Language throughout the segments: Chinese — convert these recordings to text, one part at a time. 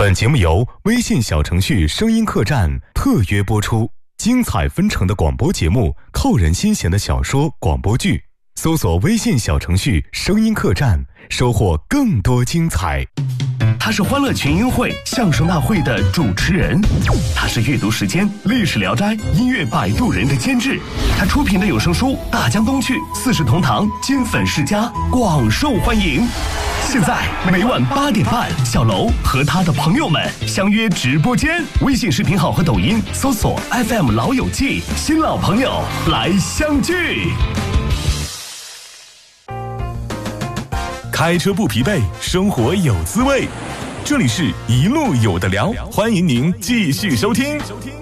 本节目由微信小程序声音客栈特约播出，精彩纷呈的广播节目，扣人心弦的小说广播剧，搜索微信小程序声音客栈，收获更多精彩。 他是欢乐群英会相声大会的主持人，他是阅读时间历史聊斋音乐摆渡人的监制，他出品的有声书《大江东去》四世同堂金粉世家广受欢迎。现在每晚8点半，小楼和他的朋友们相约直播间，微信视频号和抖音搜索 FM 老友记，新老朋友来相聚。 开车不疲惫，生活有滋味。这里是一路有的聊，欢迎您继续收听。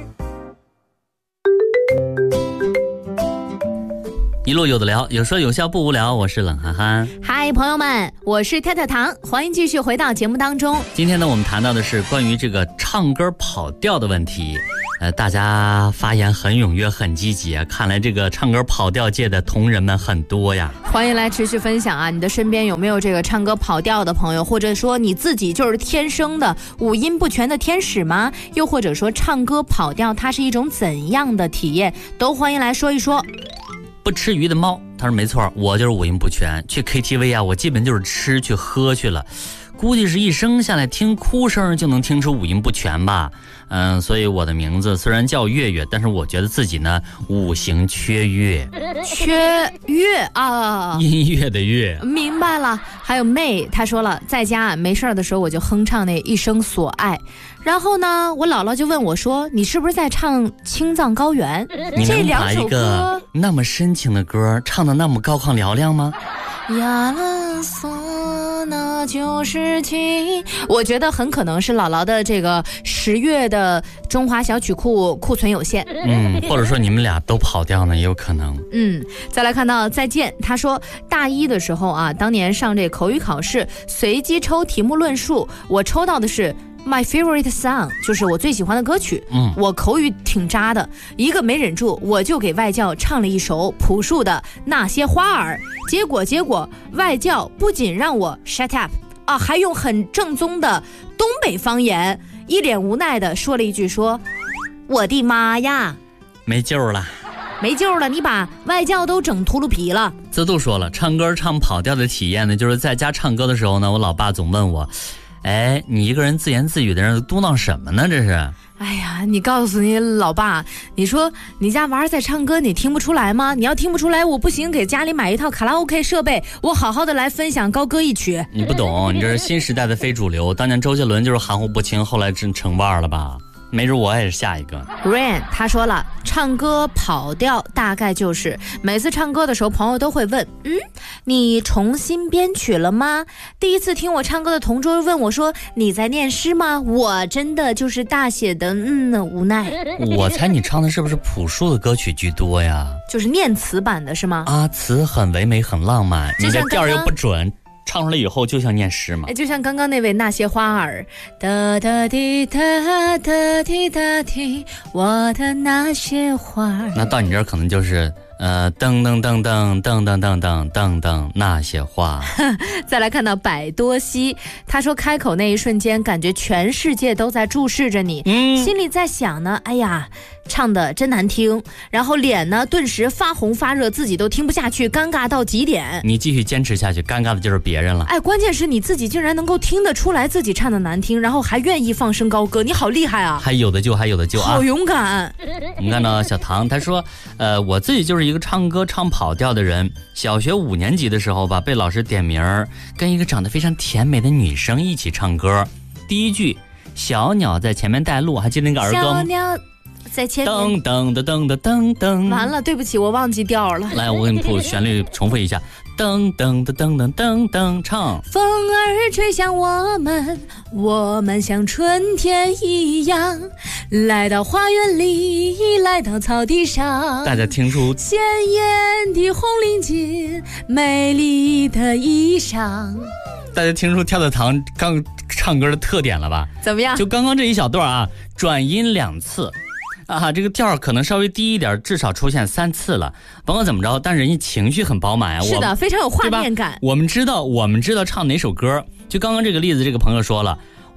一路有的聊，有说有笑不无聊，我是冷憨憨。 嗨，朋友们，我是跳跳糖，欢迎继续回到节目当中。 今天呢，我们谈到的是关于这个唱歌跑调的问题。大家发言很踊跃，很积极，看来这个唱歌跑调界的同仁们很多呀。 欢迎来持续分享啊，你的身边有没有这个唱歌跑调的朋友，或者说你自己就是天生的五音不全的天使吗？又或者说唱歌跑调它是一种怎样的体验，都欢迎来说一说。 不吃鱼的猫，他说没错，我就是五音不全，去 KTV 啊，我基本就是吃去喝去了，估计是一生下来听哭声就能听出五音不全吧。所以我的名字虽然叫月月，但是我觉得自己呢五行缺月。 缺月啊， 音乐的乐。 明白了。还有妹，她说了，在家没事的时候我就哼唱那一生所爱，然后呢我姥姥就问我说，你是不是在唱青藏高原？ 你能把一这两首个那么深情的歌唱得那么高亢嘹亮吗？ 呀啦嗦，那就是情。我觉得很可能是姥姥的这个10月的中华小曲库库存有限。 或者说你们俩都跑调呢，也有可能。 再来看到再见，他说大一的时候啊，当年上这口语考试，随机抽题目论述，我抽到的是My favorite song， 就是我最喜欢的歌曲。我口语挺渣的，一个没忍住，我就给外教唱了一首朴树的《那些花儿》。结果外教不仅让我 shut up 啊，还用很正宗的东北方言，一脸无奈的说了一句说：“我的妈呀， 没救了。” 没救了，你把外教都整秃噜皮了。 自度说了，唱歌唱跑调的体验呢，就是在家唱歌的时候呢，我老爸总问我，哎，你一个人自言自语的人嘟囔什么呢？这是。 哎呀，你告诉你老爸，你说你家娃儿在唱歌，你听不出来吗？你要听不出来，我不行，给家里买一套卡拉 OK 设备，我好好的来分享高歌一曲。 你不懂，你这是新时代的非主流。当年周杰伦就是含糊不清，后来真成腕了吧？没准我也是下一个。 Rain 他说了，唱歌跑调大概就是每次唱歌的时候，朋友都会问，你重新编曲了吗？第一次听我唱歌的同桌问我说，你在念诗吗？我真的就是大写的无奈。 我猜你唱的是不是朴树的歌曲居多呀？ 就是念词版的是吗？ 啊，词很唯美很浪漫，你这调又不准，唱出来以后就像念诗嘛。 就像刚刚那位那些花儿，哒哒滴哒哒滴哒滴，我的那些花儿。 那到你这儿可能就是噔噔噔噔噔噔噔噔噔噔那些花。 再来看到百多西，他说开口那一瞬间，感觉全世界都在注视着你，心里在想呢，哎呀，唱的真难听，然后脸呢顿时发红发热，自己都听不下去，尴尬到极点。 你继续坚持下去，尴尬的就是别人了。 哎，关键是你自己竟然能够听得出来自己唱的难听，然后还愿意放声高歌，你好厉害啊！ 还有的救，还有的救啊！ 好勇敢。 我们看到小唐，他说，我自己就是一个唱歌唱跑调的人。小学5年级的时候吧，被老师点名跟一个长得非常甜美的女生一起唱歌。第一句，小鸟在前面带路，还记得那个儿歌吗？ 小鸟在前面， 噔噔的噔的噔噔。 完了，对不起，我忘记调了。 来，我给你谱旋律，重复一下。噔噔的噔噔噔噔，唱。 风儿吹向我们，我们像春天一样，来到花园里，来到草地上。 大家听出鲜艳的红领巾，美丽的衣裳。 大家听出跳跳糖刚唱歌的特点了吧？ 怎么样？ 就刚刚这一小段啊，转音2次。这个调可能稍微低一点，至少出现3次了。甭管怎么着，但人家情绪很饱满啊。 是的，非常有画面感。 我们知道唱哪首歌。就刚刚这个例子，这个朋友说了，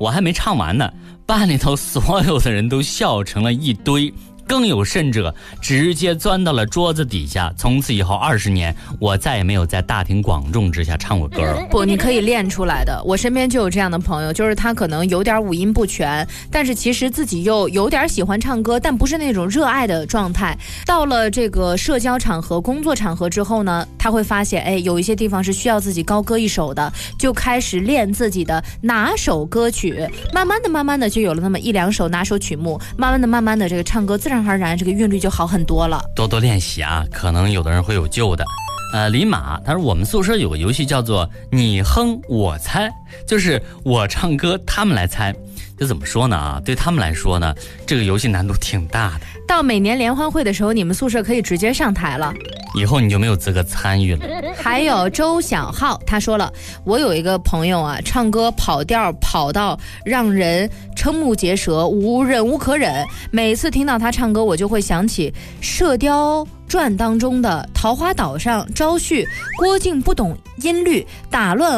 我还没唱完呢，班里头所有的人都笑成了一堆。更有甚者，直接钻到了桌子底下。从此以后20年，我再也没有在大庭广众之下唱过歌了。 不，你可以练出来的。我身边就有这样的朋友，就是他可能有点五音不全，但是其实自己又有点喜欢唱歌，但不是那种热爱的状态。到了这个社交场合、工作场合之后呢，他会发现，哎，有一些地方是需要自己高歌一首的，就开始练自己的拿手歌曲。慢慢的就有了那么1、2首拿手曲目，慢慢的这个唱歌自然而然这个韵律就好很多了。 多多练习啊，可能有的人会有救的。李马他说我们宿舍有个游戏叫做你哼我猜，就是我唱歌他们来猜。这怎么说呢啊？对他们来说呢，这个游戏难度挺大的。 到每年联欢会的时候，你们宿舍可以直接上台了， 以后你就没有资格参与了。 还有周小浩他说了，我有一个朋友啊，唱歌跑调跑到让人瞠目结舌，忍无可忍。每次听到他唱歌，我就会想起《射雕传》当中的桃花岛上，昭旭、郭靖不懂音律，打乱